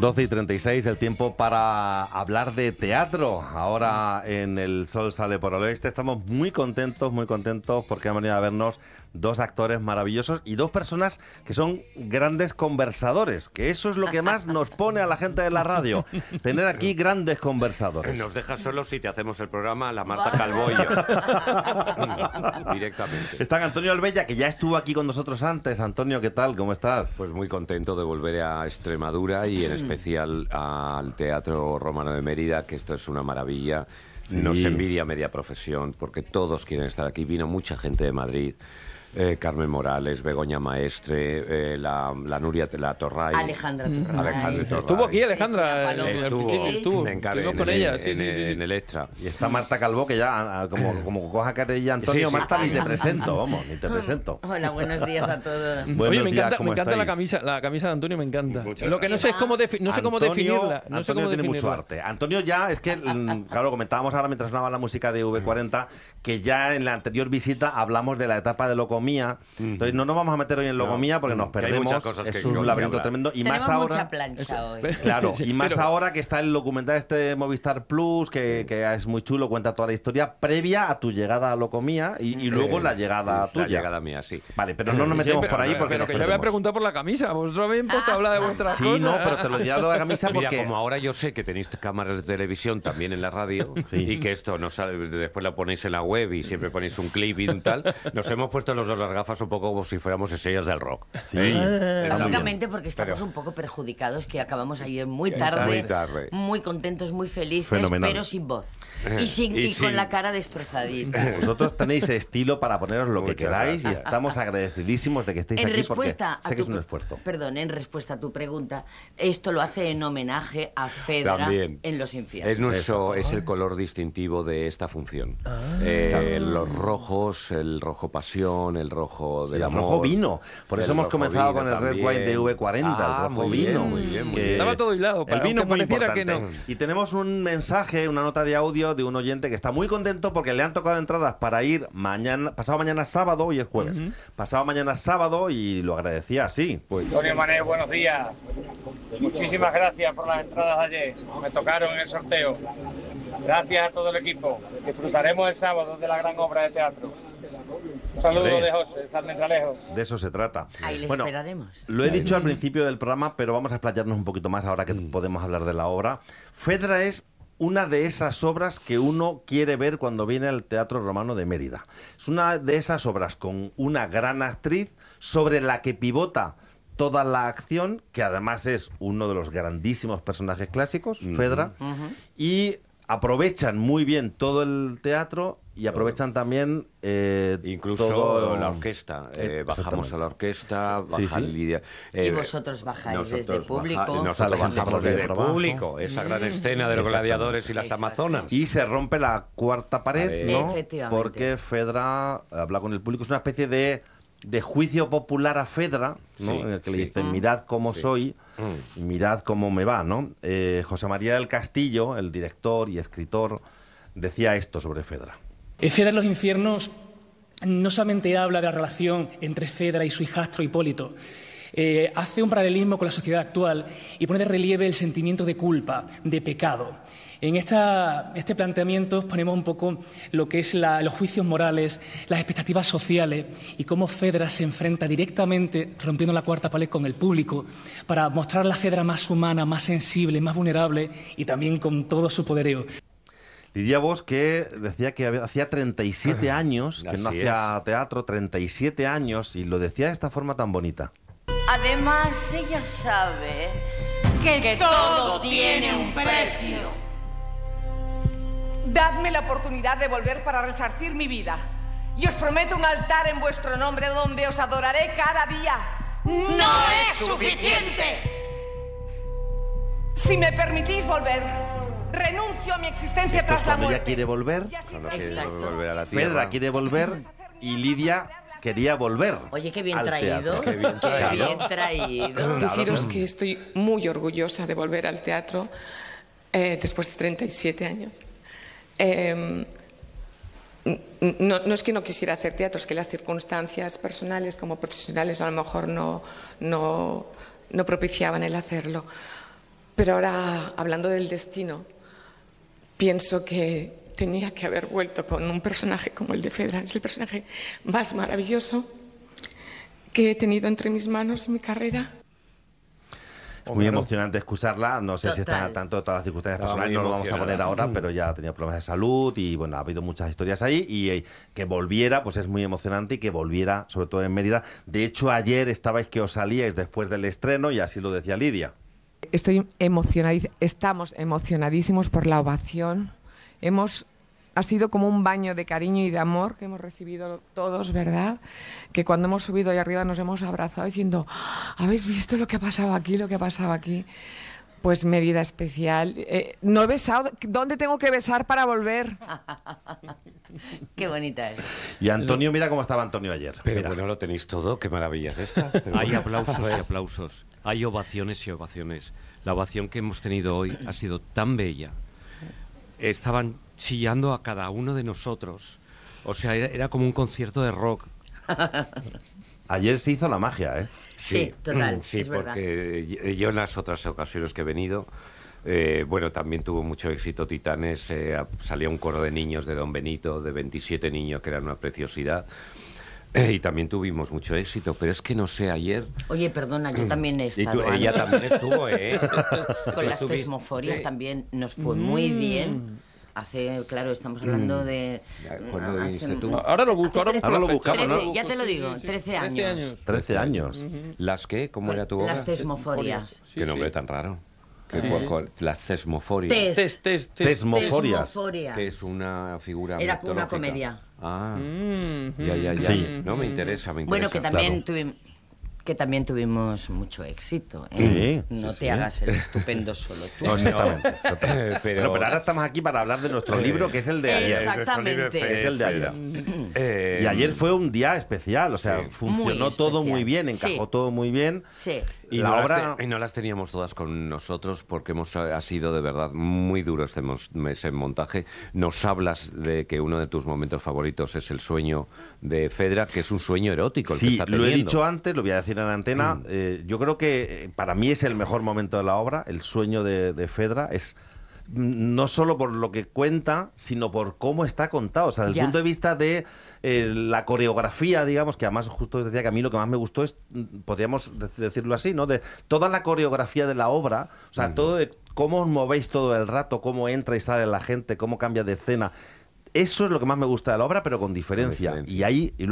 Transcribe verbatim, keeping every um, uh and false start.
doce y treinta y seis, el tiempo para hablar de teatro. Ahora en El Sol Sale por el Oeste estamos muy contentos, muy contentos porque han venido a vernos dos actores maravillosos y dos personas que son grandes conversadores, que eso es lo que más nos pone a la gente de la radio, tener aquí grandes conversadores. Nos dejas solos si te hacemos el programa la Marta Calvo y yo. Directamente. Está Antonio Albella, que ya estuvo aquí con nosotros antes. Antonio, ¿qué tal? ¿Cómo estás? Pues muy contento de volver a Extremadura y en especial al Teatro Romano de Mérida, que esto es una maravilla. Sí. Nos envidia media profesión porque todos quieren estar aquí. Vino mucha gente de Madrid. Eh, Carmen Morales, Begoña Maestre, eh, la, la Nuria la Torray, Alejandra Torray. Alejandra Torray. Estuvo aquí Alejandra, estuvo, estuvo, estuvo. En, en, con en, ella, en, sí, en, sí, sí, en el Extra. Y está Marta Calvo, que ya como, como coja carrilla Antonio, sí, sí. Marta, ni te presento, vamos, ni te presento. Hola, buenos días a todos. Buenos Oye, me días, encanta, me encanta la camisa, la camisa de Antonio, me encanta. Muchas Lo que no sé es cómo, defi no sé cómo Antonio, definirla. No Antonio sé cómo tiene definirla. mucho arte. Antonio ya, es que, claro, comentábamos ahora mientras sonaba la música de V cuarenta, que ya en la anterior visita hablamos de la etapa de Locomía. Entonces no nos vamos a meter hoy en Logomía no, porque nos perdemos, es que un laberinto tremendo y Tenemos más ahora mucha plancha hoy. Claro, y más Pero... ahora que está el documental este de Movistar Plus, que, que es muy chulo, cuenta toda la historia previa a tu llegada a Locomía y, y luego eh, la llegada tuya. La llegada mía, sí. Vale, pero no nos metemos sí, pero, por ahí porque pero nos que yo había preguntado por la camisa, vosotros habéis puesto a hablar de vuestras sí, cosas. Sí, no, pero te lo diré lo de la camisa porque... Mira, como ahora yo sé que tenéis cámaras de televisión también en la radio sí. y que esto no sale, después la ponéis en la web y siempre ponéis un clip y un tal, nos hemos puesto los dos las gafas un poco como si fuéramos estrellas del rock. Sí. ¿Eh? Básicamente porque estamos pero... un poco perjudicados, que acabamos ayer muy tarde, muy tarde, muy contentos, muy felices, fenomenal. pero sin voz. Y, sin, y, y sin... con la cara destrozadita. Vosotros tenéis estilo para poneros lo Muchas que queráis gracias. Y estamos agradecidísimos de que estéis en aquí porque sé tu, que es un esfuerzo. Perdón, en respuesta a tu pregunta, esto lo hace en homenaje a Fedra También. En Los Infiernos. Es, nuestro, es el color distintivo de esta función. Ah, eh, claro. Los rojos, el rojo pasión, el rojo del sí, amor. El rojo vino. Por eso hemos comenzado con el también. Red Wine de V cuarenta, ah, el rojo muy vino. Bien, muy bien, muy que... bien. Estaba todo hilado, para el vino muy pareciera importante. Que no. Y tenemos un mensaje, una nota de audio de un oyente que está muy contento porque le han tocado entradas para ir mañana, pasado mañana sábado y el jueves. Uh-huh. Pasado mañana sábado y lo agradecía así. Pues. Antonio Manel, buenos días. Muchísimas gracias por las entradas de ayer. Me tocaron en el sorteo. Gracias a todo el equipo. Disfrutaremos el sábado de la gran obra de teatro. Un saludo de José, de Almendralejo. De eso se trata. Ahí le bueno, esperaremos. Lo he dicho al principio del programa, pero vamos a explayarnos un poquito más ahora que mm. podemos hablar de la obra. Fedra es una de esas obras que uno quiere ver cuando viene al Teatro Romano de Mérida. Es una de esas obras con una gran actriz sobre la que pivota toda la acción, que además es uno de los grandísimos personajes clásicos, uh-huh. Fedra, uh-huh. y aprovechan muy bien todo el teatro y aprovechan también eh, incluso todo... la orquesta. Eh, bajamos a la orquesta, baja sí, sí. Lidia. Eh, y vosotros bajáis nosotros desde el público. Baja, nosotros bajamos desde el público. Esa gran escena de los gladiadores y las amazonas. Y se rompe la cuarta pared, ¿no? Efectivamente. Porque Fedra habla con el público. Es una especie de, de juicio popular a Fedra, ¿no? Sí, en el que sí. le dicen, mirad cómo sí. soy, mm. mirad cómo me va, ¿no? Eh, José María del Castillo, el director y escritor, decía esto sobre Fedra. Fedra en Los Infiernos no solamente habla de la relación entre Fedra y su hijastro Hipólito, eh, hace un paralelismo con la sociedad actual y pone de relieve el sentimiento de culpa, de pecado. En esta, este planteamiento ponemos un poco lo que es la, los juicios morales, las expectativas sociales y cómo Fedra se enfrenta directamente, rompiendo la cuarta pared con el público, para mostrar la Fedra más humana, más sensible, más vulnerable y también con todo su poderío. Lidia Bosch, que decía que hacía treinta y siete años que Así no hacía es. teatro, treinta y siete años, y lo decía de esta forma tan bonita. Además, ella sabe que, que todo tiene un precio. Dadme la oportunidad de volver para resarcir mi vida. Y os prometo un altar en vuestro nombre donde os adoraré cada día. ¡No es suficiente! Si me permitís volver, renuncio a mi existencia Esto tras es la cuando muerte. ella quiere volver, quiere volver a la tierra. Fedra quiere volver y Lidia quería volver. Oye, qué bien al traído. Qué bien traído. Qué bien traído. Deciros que estoy muy orgullosa de volver al teatro eh, después de treinta y siete años. Eh, no, no es que no quisiera hacer teatro, es que las circunstancias personales como profesionales a lo mejor no, no, no propiciaban el hacerlo. Pero ahora, hablando del destino, pienso que tenía que haber vuelto con un personaje como el de Fedra. Es el personaje más maravilloso que he tenido entre mis manos en mi carrera. Es muy emocionante escucharla, no sé Total. si están al tanto de todas las circunstancias Estaba personales, muy no lo vamos a poner emocionada. ahora, pero ya ha tenido problemas de salud y bueno, ha habido muchas historias ahí y eh, que volviera, pues es muy emocionante y que volviera, sobre todo en Mérida. De hecho, ayer estabais que os salíais después del estreno y así lo decía Lidia. Estoy emocionadísima, estamos emocionadísimos por la ovación. Hemos, ha sido como un baño de cariño y de amor que hemos recibido todos, ¿verdad? Que cuando hemos subido ahí arriba nos hemos abrazado diciendo, ¿habéis visto lo que ha pasado aquí, lo que ha pasado aquí? Pues Mérida especial. Eh, no he besado. ¿Dónde tengo que besar para volver? Qué bonita es. Y Antonio, mira cómo estaba Antonio ayer. Pero Mira. bueno, lo tenéis todo, qué maravilla es esta. Pero Hay bueno, aplausos pues, y aplausos. Hay ovaciones y ovaciones. La ovación que hemos tenido hoy ha sido tan bella. Estaban chillando a cada uno de nosotros. O sea, era, era como un concierto de rock. Ayer se hizo la magia, ¿eh? Sí, total, Sí, es verdad. porque yo en las otras ocasiones que he venido, eh, bueno, también tuvo mucho éxito Titanes, eh, salía un coro de niños de Don Benito, de veintisiete niños, que era una preciosidad, eh, y también tuvimos mucho éxito, pero es que no sé, ayer... Oye, perdona, yo también he Y estado tú- ella antes. también estuvo, ¿eh? Con las Estuviste- tesmoforias también nos fue muy bien. Hace, claro, estamos hablando de... ¿Cuándo hace- viniste tú? Ahora lo busco, ahora busco Ahora la lo fecha. buscamos, ¿no? trece, ya te lo digo, Sí, sí, trece trece años. trece años. ¿Las qué? ¿Cómo era tu obra? Las tesmoforias. Sí, Qué nombre sí. tan raro. ¿Qué- cuál- cuál? Las tesmoforias. Tes. Test, test, test. Tesmoforias. Tesmoforias. Que es una figura Era como una mitológica. comedia. Ah, Mm, ya, ya, ya. Sí. No, me interesa, me interesa. Bueno, que también claro. tuvimos... Que también tuvimos mucho éxito. ¿eh? Sí, No sí, te sí. hagas el estupendo solo tú. No, exactamente. exactamente. Pero- Bueno, pero ahora estamos aquí para hablar de nuestro libro, que es el de ayer. Exactamente. Es el de ayer. Eh, Y ayer fue un día especial, o sea, Sí. funcionó Muy todo especial. muy bien, encajó Sí. todo muy bien. Sí. Y, La no obra- las te- y no las teníamos todas con nosotros porque hemos ha sido de verdad muy duro este mos- mes en montaje. Nos hablas de que uno de tus momentos favoritos es el sueño de Fedra, que es un sueño erótico el que Sí, está lo teniendo. he dicho antes, lo voy a decir en antena. eh, yo creo que eh, para mí es el mejor momento de la obra, el sueño de, de Fedra. Es mm, no solo por lo que cuenta, sino por cómo está contado. O sea, desde Ya. el punto de vista de eh, la coreografía, digamos, que además justo decía que a mí lo que más me gustó es, mm, podríamos de- decirlo así, ¿no? De toda la coreografía de la obra, o sea, todo de cómo os movéis todo el rato, cómo entra y sale la gente, cómo cambia de escena. Eso es lo que más me gusta de la obra, pero con diferencia. diferencia. Y ahí, y luego